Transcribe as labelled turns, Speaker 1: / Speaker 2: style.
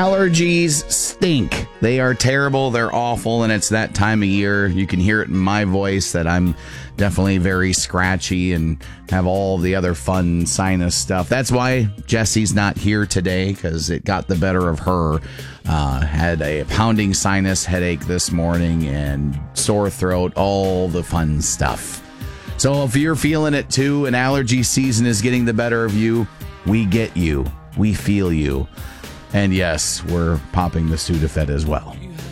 Speaker 1: Allergies stink. They are terrible. They're awful. And it's that time of year. You can hear it in my voice that I'm definitely very scratchy and have all the other fun sinus stuff. That's why Jessie's not here today, because it got the better of her. Had a pounding sinus headache this morning and sore throat, all the fun stuff. So if you're feeling it too, and allergy season is getting the better of you, we get you. We feel you. And yes, we're popping the Sudafed as well.